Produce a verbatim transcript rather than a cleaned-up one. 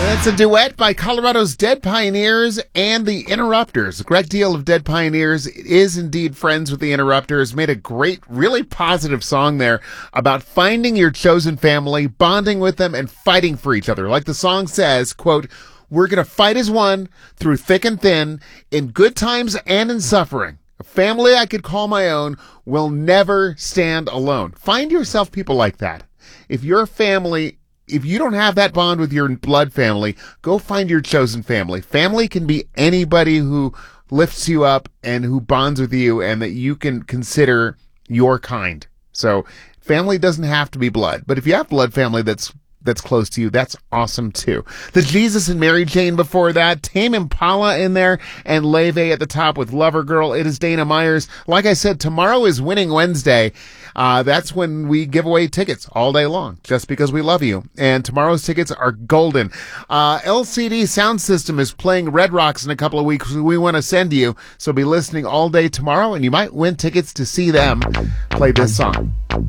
It's a duet by Colorado's Dead Pioneers and the Interrupters. A great deal of Dead Pioneers is indeed friends with the Interrupters. Made a great, really positive song there about finding your chosen family, bonding with them, and fighting for each other. Like the song says, quote, "We're going to fight as one through thick and thin, in good times and in suffering. A family I could call my own will never stand alone." Find yourself people like that. If your family If you don't have that bond with your blood family, go find your chosen family. Family can be anybody who lifts you up and who bonds with you and that you can consider your kind. So family doesn't have to be blood, but if you have blood family that's that's close to you, that's awesome too. The Jesus and Mary Chain before that, Tame Impala in there, and Leve at the top with Lover Girl. It is Dana Myers. Like I said, tomorrow is Winning Wednesday. Uh, that's when we give away tickets all day long, just because we love you. And tomorrow's tickets are golden. Uh, L C D Sound System is playing Red Rocks in a couple of weeks. We want to send you, so be listening all day tomorrow, and you might win tickets to see them play this song.